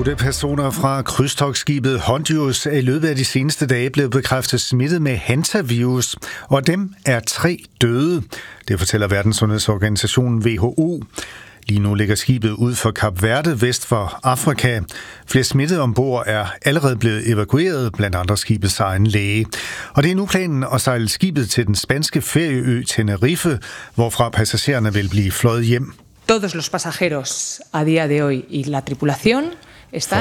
8 personer fra krydstogtskibet Hondius er i løbet af de seneste dage blevet bekræftet smittet med hantavirus, og af dem er 3 døde. Det fortæller Verdenssundhedsorganisationen WHO. Lige nu ligger skibet ud for Kap Verde vest for Afrika. Flere smittede ombord er allerede blevet evakueret, blandt andre skibets egen læge. Og det er nu planen at sejle skibet til den spanske ferieø Tenerife, hvorfra passagererne vil blive fløjet hjem. Todos los pasajeros a día de hoy y la tripulación están